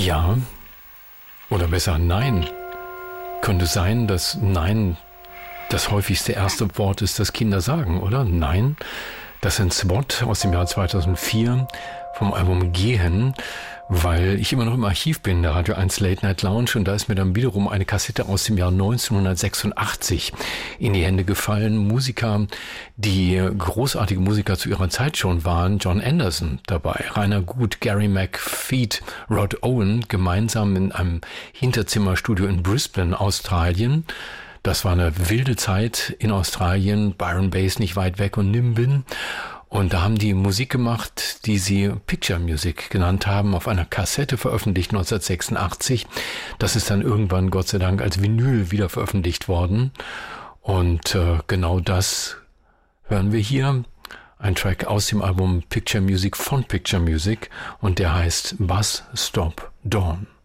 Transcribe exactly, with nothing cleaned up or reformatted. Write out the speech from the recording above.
Ja, oder besser nein. Könnte sein, dass nein das häufigste erste Wort ist, das Kinder sagen, oder? Nein. Das ist ein Spot aus dem Jahr zweitausendvier vom Album Gehen, weil ich immer noch im Archiv bin, der Radio eins Late Night Lounge, und da ist mir dann wiederum eine Kassette aus dem Jahr neunzehnhundertsechsundachtzig in die Hände gefallen. Musiker, die großartige Musiker zu ihrer Zeit schon waren. John Anderson dabei, Rainer Gut, Gary McFeet, Rod Owen, gemeinsam in einem Hinterzimmerstudio in Brisbane, Australien. Das war eine wilde Zeit in Australien, Byron Bay nicht weit weg und Nimbin. Und da haben die Musik gemacht, die sie Picture Music genannt haben, auf einer Kassette veröffentlicht neunzehnhundertsechsundachtzig. Das ist dann irgendwann, Gott sei Dank, als Vinyl wieder veröffentlicht worden. Und äh, genau das hören wir hier. Ein Track aus dem Album Picture Music von Picture Music, und der heißt Bus Stop Dawn.